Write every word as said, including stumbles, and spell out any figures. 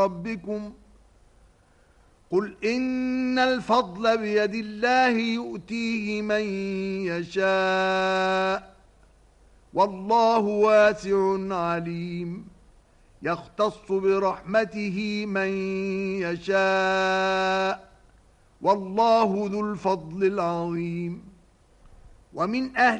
ربكم قل إن الفضل بيد الله يؤتيه من يشاء والله واسع عليم يختص برحمته من يشاء والله ذو الفضل العظيم ومن أهل